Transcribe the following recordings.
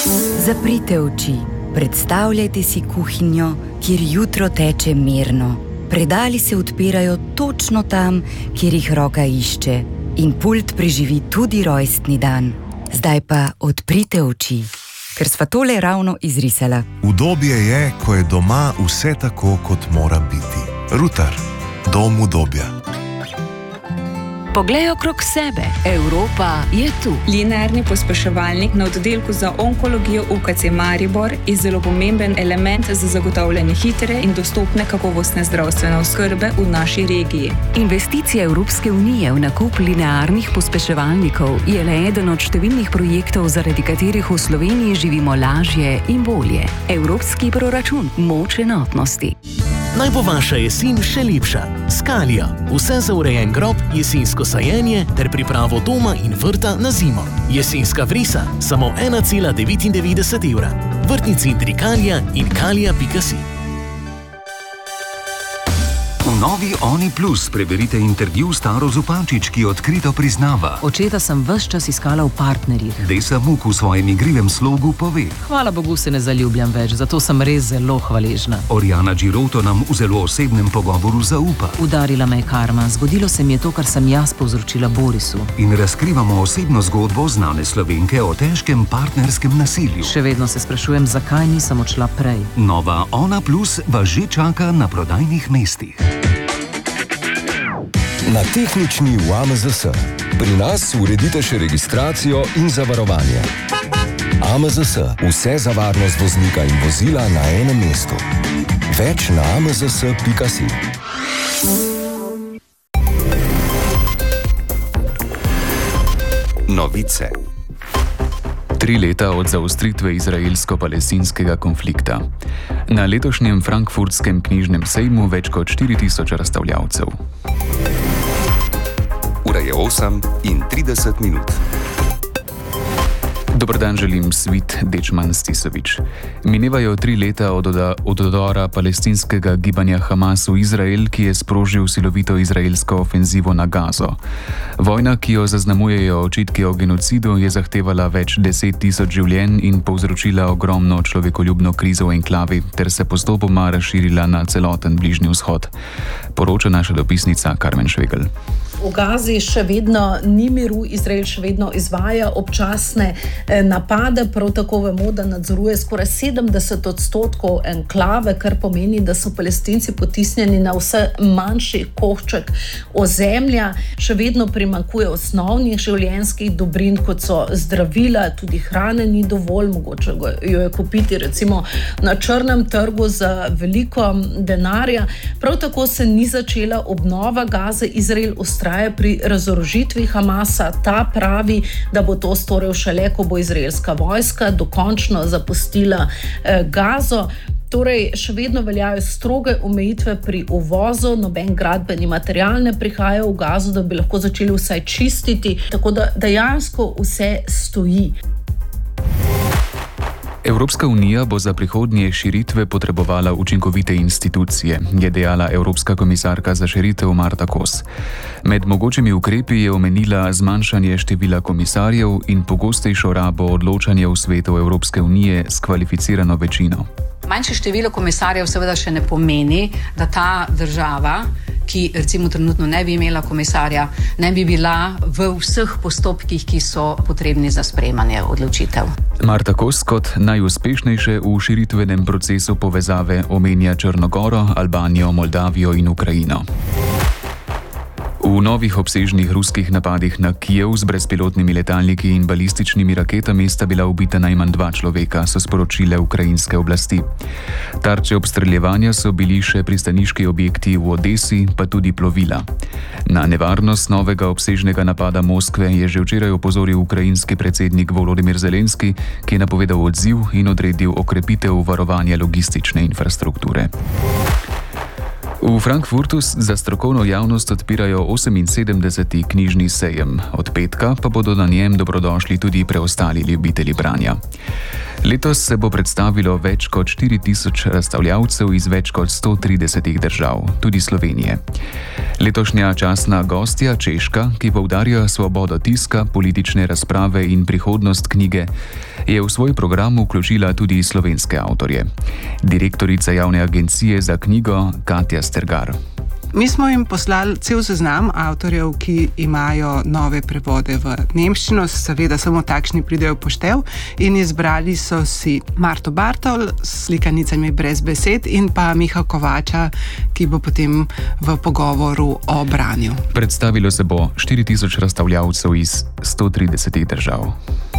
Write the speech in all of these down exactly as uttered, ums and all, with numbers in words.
Zaprite oči, predstavljajte si kuhinjo, kjer jutro teče mirno. Predali se odpirajo točno tam, kjer jih roka išče, in pult preživi tudi rojstni dan. Zdaj pa odprite oči, ker sva tole ravno izrisala. Udobje je, ko je doma vse tako, kot mora biti. Rutar, dom udobja. Poglej okrog sebe. Evropa je tu. Linearni pospeševalnik na oddelku za onkologijo U K C Maribor je zelo pomemben element za zagotavljanje hitre in dostopne kakovostne zdravstvene oskrbe v naši regiji. Investicija Evropske unije v nakup linearnih pospeševalnikov je le eden od številnih projektov, zaradi katerih v Sloveniji živimo lažje in bolje. Evropski proračun, moč enotnosti. Naj bo vaša jesen še lepša. Skalija. Vse za urejen grob, jesensko sajenje ter pripravo doma in vrta na zimo. Jesenska vrisa, samo ena cela devetindevetdeset evra. Vrtni centri Kalija in kalija pika si. V novi Oni Plus preberite intervju s Taro Zupančič, ki odkrito priznava. Očeta sem ves čas iskala v partnerjih. Desa Muk v svojem igrivem slogu pove. Hvala Bogu se ne zaljubljam več, zato sem res zelo hvaležna. Oriana Giroto nam v zelo osebnem pogovoru zaupa. Udarila me je karma, zgodilo se mi je to, kar sem jaz povzročila Borisu. In razkrivamo osebno zgodbo znane Slovenke o težkem partnerskem nasilju. Še vedno se sprašujem, zakaj nisem odšla prej. Nova Ona Plus vas že čaka na prodajnih mestih. Na tehnični v A M Z S. Pri nas uredite še registracijo in zavarovanje. A M Z S. Vse za varnost voznika in vozila na enem mestu. Več na a m z s pika si. Novice. Tri leta od zaostritve izraelsko-palestinskega konflikta. Na letošnjem frankfurtskem knjižnem sejmu več kot štiri tisoč razstavljavcev. Ura je osem in trideset minut. Dober dan želim, Svit Dečman Stisovič. Minevajo tri leta od odora palestinskega gibanja Hamas v Izrael, ki je sprožil silovito izraelsko ofenzivo na Gazo. Vojna, ki jo zaznamujejo očitki o genocidu, je zahtevala več deset tisoč življenj in povzročila ogromno človekoljubno krizo v enklavi, ter se postopoma razširila na celoten Bližnji vzhod. Poroča naša dopisnica Karmen Švegel. V Gazi še vedno ni miru, Izrael še vedno izvaja občasne napade, prav tako vemo, da nadzoruje skoraj sedemdeset odstotkov enklave, kar pomeni, da so Palestinci potisnjeni na vse manjši košček ozemlja. Še vedno primanjkuje osnovnih življenjskih dobrin, kot so zdravila, tudi hrane ni dovolj, mogoče jo je kupiti recimo na črnem trgu za veliko denarja. Prav tako se ni začela obnova Gaze, Izrael ustraja pri razorožitvi Hamasa. Ta pravi, da bo to storil šele, ko bo izraelska vojska dokončno zapustila eh, Gazo. Torej, še vedno veljajo stroge omejitve pri uvozu, noben gradbeni material ne prihaja v Gazo, da bi lahko začeli vsaj čistiti, tako da dejansko vse stoji. Evropska unija bo za prihodnje širitve potrebovala učinkovite institucije, je dejala Evropska komisarka za širitev Marta Kos. Med mogočimi ukrepi je omenila zmanjšanje števila komisarjev in pogostejšo rabo odločanja v svetu Evropske unije s kvalificirano večino. Manjše število komisarjev seveda še ne pomeni, da ta država, ki recimo trenutno ne bi imela komisarja, ne bi bila v vseh postopkih, ki so potrebni za sprejemanje odločitev. Marta Kos kot najuspešnejše v širitvenem procesu povezave omenja Črno goro, Albanijo, Moldavijo in Ukrajino. V novih obsežnih ruskih napadih na Kijev z brezpilotnimi letalniki in balističnimi raketami sta bila ubita najmanj dva človeka, so sporočile ukrajinske oblasti. Tarče obstreljevanja so bili še pristaniški objekti v Odesi, pa tudi plovila. Na nevarnost novega obsežnega napada Moskve je že včeraj opozoril ukrajinski predsednik Volodimir Zelenski, ki je napovedal odziv in odredil okrepitev varovanja logistične infrastrukture. V Frankfurtu za strokovno javnost odpirajo oseminsedemdeseti knjižni sejem, od petka pa bodo na njem dobrodošli tudi preostali ljubitelji branja. Letos se bo predstavilo več kot štiri tisoč razstavljavcev iz več kot sto trideset držav, tudi Slovenije. Letošnja častna gostja, Češka, ki poudarja svobodo tiska, politične razprave in prihodnost knjige, je v svoj program vključila tudi slovenske avtorje. Direktorica javne agencije za knjigo Katja Stergar. Mi smo jim poslali cel seznam avtorjev, ki imajo nove prevode v nemščino, seveda samo takšni pridejo v poštev, in izbrali so si Marto Bartol s slikanicami Brez besed in pa Miha Kovača, ki bo potem v pogovoru o branju. Predstavilo se bo štiri tisoč razstavljavcev iz sto trideset držav.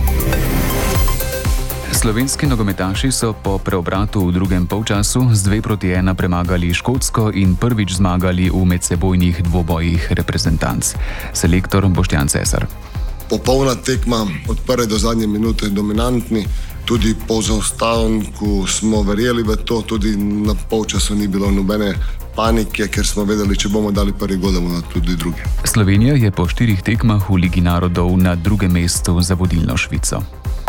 Slovenski nogometaši so po preobratu v drugem polčasu z dve proti ena premagali Škotsko in prvič zmagali v medsebojnih dvobojih reprezentanc. Selektor Boštjan Cesar. Popolna tekma od prve do zadnje minute dominantni, tudi po zaostanku smo verjeli v to, tudi na polčasu ni bilo nobene panike, ker smo vedeli, če bomo dali prvi gol, da bomo tudi drugi. Slovenija je po štirih tekmah v Ligi narodov na drugem mestu za vodilno Švico.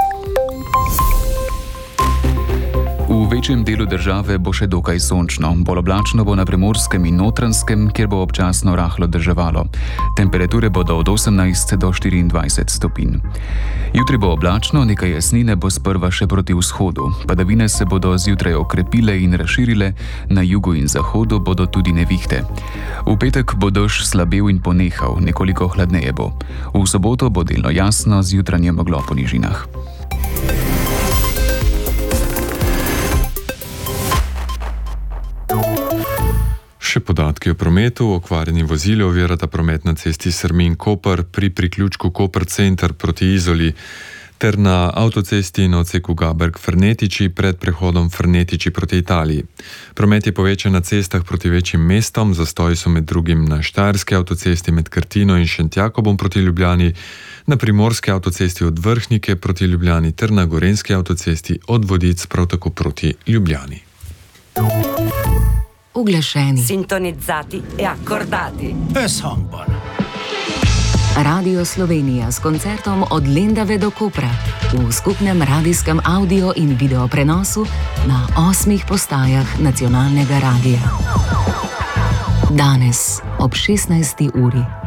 V večjem delu države bo še dokaj sončno, bolj oblačno bo na Primorskem in Notranjskem, kjer bo občasno rahlo deževalo. Temperature bodo od osemnajst do štiriindvajset stopinj. Jutri bo oblačno, nekaj jasnine bo sprva še proti vzhodu. Padavine se bodo zjutraj okrepile in razširile, na jugu in zahodu bodo tudi nevihte. V petek bo dež slabel in ponehal, nekoliko hladneje bo. V soboto bo delno jasno z jutranjem meglo po nižinah. Še podatki o prometu. Okvarjeni vozili ovirata promet na cesti Srmin-Koper pri priključku Koper Center proti Izoli ter na avtocesti na odseku Gaberg-Fernetiči pred prehodom Fernetiči proti Italiji. Promet je povečan na cestah proti večjim mestom, zastoji so med drugim na Štajerski avtocesti med Krtino in Šentjakobom proti Ljubljani, na Primorski avtocesti od Vrhnike proti Ljubljani ter na Gorenjski avtocesti od Vodic prav tako proti Ljubljani. Uglašeni. Sintonizzati e accordati. E sambon. Radio Slovenija s koncertom od Lendave do Kopra v skupnem radijskem audio in video prenosu na osmih postajah nacionalnega radija. Danes ob šestnajsti uri.